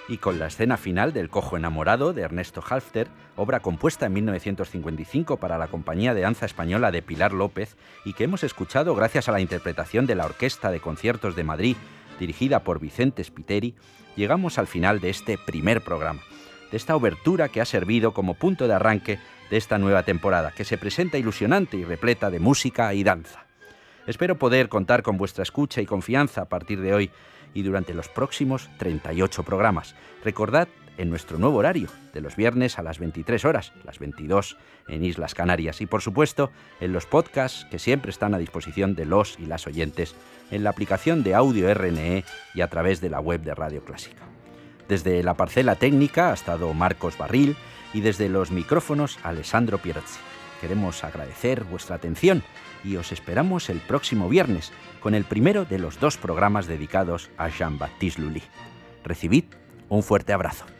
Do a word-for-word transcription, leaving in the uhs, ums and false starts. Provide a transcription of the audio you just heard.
y con la escena final del Cojo enamorado de Ernesto Halffter, obra compuesta en mil novecientos cincuenta y cinco para la compañía de danza española de Pilar López y que hemos escuchado gracias a la interpretación de la Orquesta de Conciertos de Madrid, dirigida por Vicente Spiteri, llegamos al final de este primer programa, de esta obertura que ha servido como punto de arranque de esta nueva temporada, que se presenta ilusionante y repleta de música y danza. Espero poder contar con vuestra escucha y confianza a partir de hoy y durante los próximos treinta y ocho programas. Recordad, en nuestro nuevo horario, de los viernes a las veintitrés horas, las veintidós en Islas Canarias, y por supuesto en los podcasts que siempre están a disposición de los y las oyentes en la aplicación de Audio R N E y a través de la web de Radio Clásica. Desde la parcela técnica ha estado Marcos Barril y desde los micrófonos Alessandro Pierazzi. Queremos agradecer vuestra atención y os esperamos el próximo viernes con el primero de los dos programas dedicados a Jean-Baptiste Lully. Recibid un fuerte abrazo.